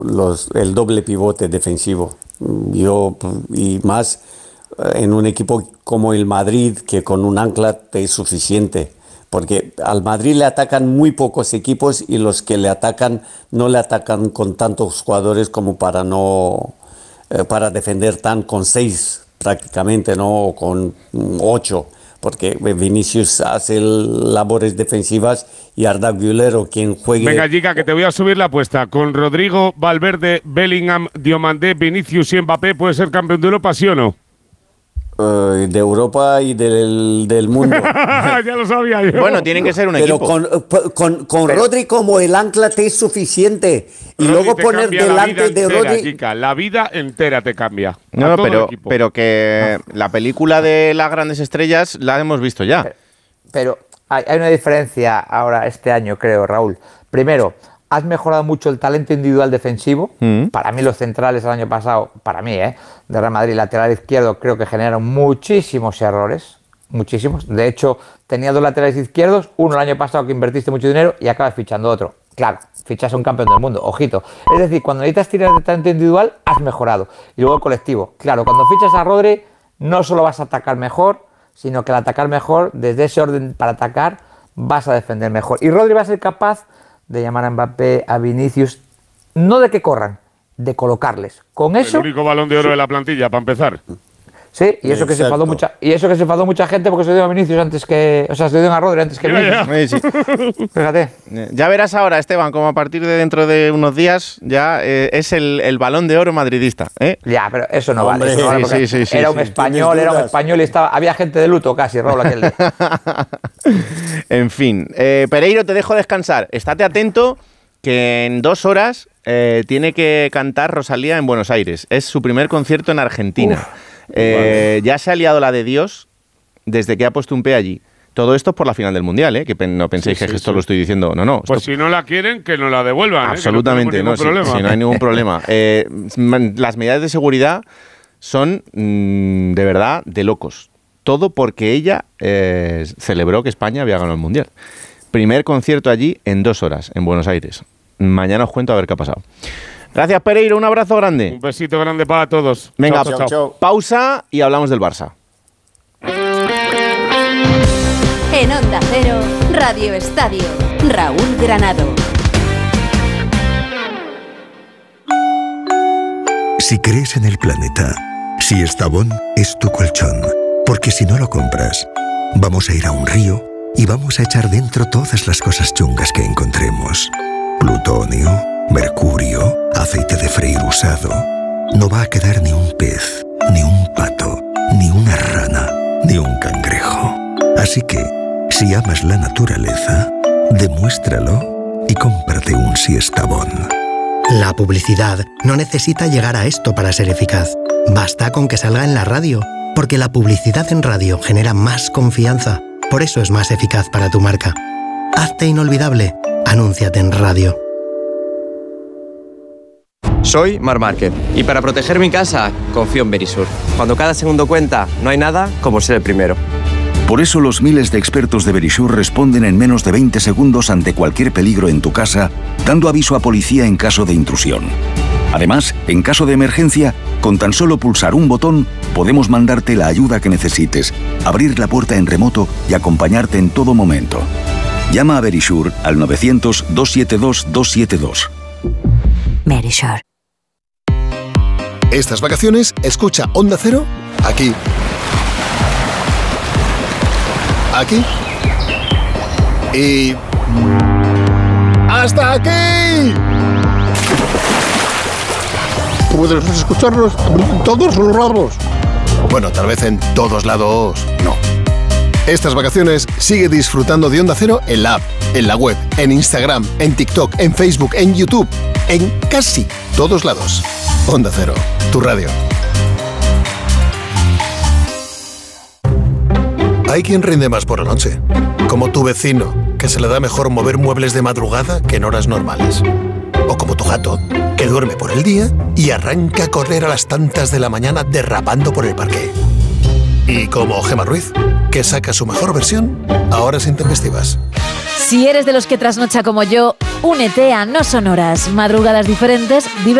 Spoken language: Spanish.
el doble pivote defensivo. Y más en un equipo como el Madrid, que con un ancla te es suficiente. Porque al Madrid le atacan muy pocos equipos y los que le atacan no le atacan con tantos jugadores como para defender con 6 prácticamente, ¿no? O con 8. Porque Vinicius hace labores defensivas y Arda Güler o quien juegue... Venga, Giga, que te voy a subir la apuesta. Con Rodrigo, Valverde, Bellingham, Diomandé, Vinicius y Mbappé, ¿puede ser campeón de Europa, sí o no? De Europa y del mundo. Ya lo sabía yo. Bueno, tienen que ser un equipo. Pero con Rodri como el ancla te es suficiente. Y Rodri luego poner delante de Rodri... Chica, la vida entera te cambia. No, pero que la película de las grandes estrellas la hemos visto ya. Pero hay una diferencia ahora este año, creo, Raúl. Primero, has mejorado mucho el talento individual defensivo. Para mí los centrales el año pasado, de Real Madrid, lateral izquierdo, creo que generaron muchísimos errores. Muchísimos. De hecho, tenía 2 laterales izquierdos, uno el año pasado que invertiste mucho dinero y acabas fichando otro. Claro, fichas a un campeón del mundo, ojito. Es decir, cuando necesitas tirar de talento individual, has mejorado. Y luego el colectivo. Claro, cuando fichas a Rodri, no solo vas a atacar mejor, sino que al atacar mejor, desde ese orden para atacar, vas a defender mejor. Y Rodri va a ser capaz de llamar a Mbappé, a Vinicius, no de que corran, de colocarles. Con eso... El único Balón de Oro de la plantilla, para empezar. Sí, y eso que se enfadó mucha gente porque se dio a Vinicius antes que... O sea, se dio a Rodri antes que Vinicius. Sí. Fíjate. Ya verás ahora, Esteban, como a partir de dentro de unos días ya es el Balón de Oro madridista. Ya, pero eso no vale. Eso no vale sí, era un español y había gente de luto casi, Raúl, aquel día. En fin, Pereiro, te dejo descansar. Estate atento que en 2 horas tiene que cantar Rosalía en Buenos Aires. Es su primer concierto en Argentina. Ya se ha liado la de Dios desde que ha puesto un pie allí. Todo esto es por la final del Mundial, que no penséis que esto lo estoy diciendo. No. Pues si no la quieren, que nos la devuelvan. Absolutamente, no hay ningún problema. Las medidas de seguridad son de verdad de locos. Todo porque ella celebró que España había ganado el Mundial. Primer concierto allí en 2 horas, en Buenos Aires. Mañana os cuento a ver qué ha pasado. Gracias, Pereiro. Un abrazo grande. Un besito grande para todos. Venga, chao. Pausa y hablamos del Barça. En Onda Cero, Radio Estadio, Raúl Granado. Si crees en el planeta, si Estavón es tu colchón, porque si no lo compras, vamos a ir a un río y vamos a echar dentro todas las cosas chungas que encontremos. Plutonio, mercurio, aceite de freír usado. No va a quedar ni un pez, ni un pato, ni una rana, ni un cangrejo. Así que, si amas la naturaleza, demuéstralo y cómprate un Siestabón. La publicidad no necesita llegar a esto para ser eficaz. Basta con que salga en la radio, porque la publicidad en radio genera más confianza. Por eso es más eficaz para tu marca. Hazte inolvidable. Anúnciate en radio. Soy Marc Márquez y para proteger mi casa confío en Verisur. Cuando cada segundo cuenta, no hay nada como ser el primero. Por eso los miles de expertos de Verisur responden en menos de 20 segundos ante cualquier peligro en tu casa, dando aviso a policía en caso de intrusión. Además, en caso de emergencia, con tan solo pulsar un botón, podemos mandarte la ayuda que necesites, abrir la puerta en remoto y acompañarte en todo momento. Llama a Verisur al 900-272-272. Verisur. Estas vacaciones, escucha Onda Cero aquí. Aquí. Y... ¡hasta aquí! Puedes escucharnos en todos los lados. Bueno, tal vez en todos lados no. Estas vacaciones sigue disfrutando de Onda Cero en la app, en la web, en Instagram, en TikTok, en Facebook, en YouTube, en casi todos lados. Onda Cero, tu radio. Hay quien rinde más por la noche, como tu vecino, que se le da mejor mover muebles de madrugada que en horas normales. O como tu gato, que duerme por el día y arranca a correr a las tantas de la mañana derrapando por el parque. Y como Gemma Ruiz, que saca su mejor versión a horas intempestivas. Si eres de los que trasnocha como yo, únete a No Son Horas. Madrugadas diferentes,